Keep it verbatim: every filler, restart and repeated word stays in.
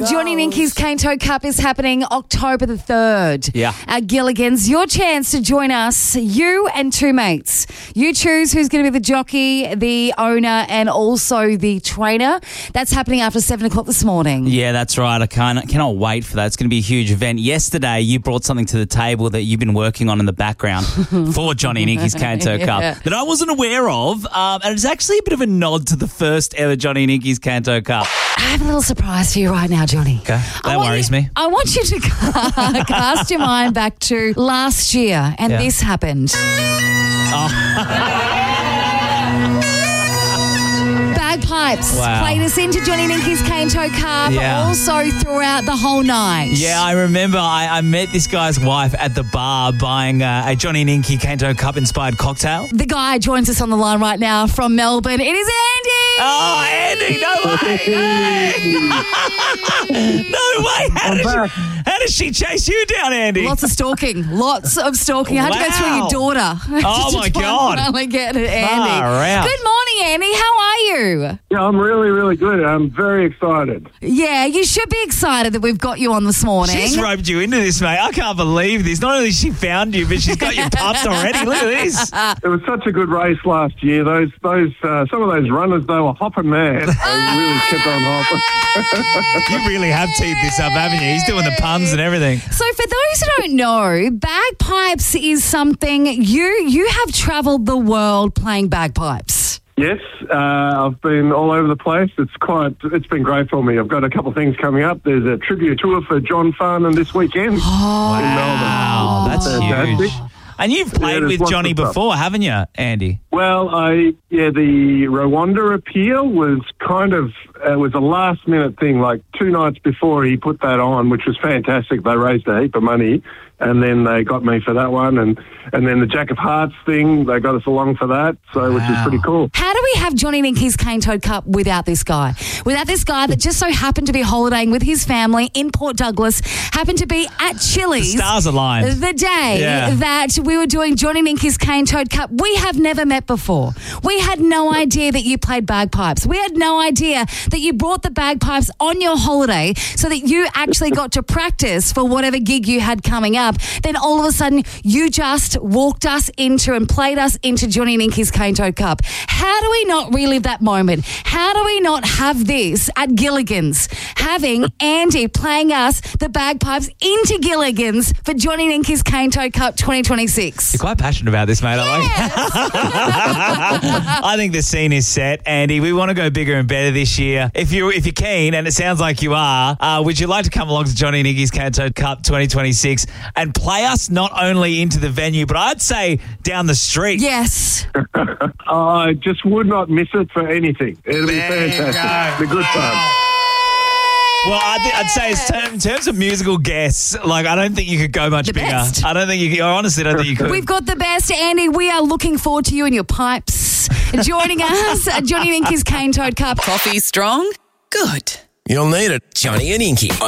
Johnny and Inky's Cane Toad Cup is happening October the third. Yeah. At Gilligan's. Your chance to join us, you and two mates. You choose who's going to be the jockey, the owner, and also the trainer. That's happening after seven o'clock this morning. Yeah, that's right. I can't, cannot wait for that. It's going to be a huge event. Yesterday, you brought something to the table that you've been working on in the background for Johnny and Inky's Cane Toad Cup Yeah. that I wasn't aware of. Um, and it's actually a bit of a nod to the first ever Johnny and Inky's Cane Toad Cup. I have a little surprise for you right now, Johnny. Okay, I that want worries you- me. I want you to ca- cast your mind back to last year, and Yeah. this happened. Bagpipes Wow. played us into Johnny and Inky's Cane Toad Cup, Yeah. also throughout the whole night. Yeah, I remember I, I met this guy's wife at the bar buying uh, a Johnny and Inky Cane Toad Cup inspired cocktail. The guy joins us on the line right now from Melbourne. It is Andy! Oh, Andy, no way! No, no way! How did, she, how did she chase you down, Andy? Lots of stalking. Lots of stalking. I had to go through Wow. your daughter. Oh, to my try and God. Finally get it, Andy. Far out. Good morning, Andy. How are you? Yeah, I'm really, really good. I'm very excited. Yeah, you should be excited that we've got you on this morning. She's roped you into this, mate. I can't believe this. Not only has she found you, but she's got you pumped already. Look at this. It was such a good race last year. Those, those, uh, some of those runners, they were hopping mad. They really kept on hopping. You really have teed this up, haven't you? He's doing the puns and everything. So for those who don't know, bagpipes is something you you have travelled the world playing bagpipes. Yes, uh, I've been all over the place. It's quite, it's been great for me. I've got a couple of things coming up. There's a tribute tour for John Farnan this weekend in Wow, Melbourne. that's Fantastic. huge. And you've played there's with lots Johnny of stuff. before, haven't you, Andy? Well, I yeah, the Rwanda appeal was kind of uh, was a last minute thing. Like two nights before he put that on, which was fantastic. They raised a heap of money, and then they got me for that one, and and then the Jack of Hearts thing, they got us along for that. So which is Wow. pretty cool. How do we have Johnny and Inky's Cane Toad Cup without this guy? Without this guy that just so happened to be holidaying with his family in Port Douglas, happened to be at Chili's. The stars aligned. The day Yeah. that we were doing Johnny and Inky's Cane Toad Cup, we have never met before. We had no idea that you played bagpipes. We had no idea that you brought the bagpipes on your holiday so that you actually got to practice for whatever gig you had coming up. Then all of a sudden, you just walked us into and played us into Johnny and Inky's Cane Toad Cup. How do we not relive that moment? How do we not have this at Gilligan's? Having Andy playing us the bagpipes into Gilligan's for Johnny and Inky's Cane Toad Cup twenty twenty-six. You're quite passionate about this, mate. I like I think the scene is set, Andy. We want to go bigger and better this year. If you're if you're keen, and it sounds like you are, uh, would you like to come along to Johnny and Inky's Cane Toad Cup twenty twenty-six and play us not only into the venue, but I'd say down the street? Yes. I just would not miss it for anything. It'll be There you fantastic. go. The good fun. Well, I th- I'd say it's term- in terms of musical guests, like I don't think you could go much The bigger. best. I don't think you. Could, I honestly don't think you could. We've got the best, Andy. We are looking forward to you and your pipes joining us at Johnny and Inky's Cane Toad Cup. Coffee strong? Good. You'll need it. Johnny and Inky.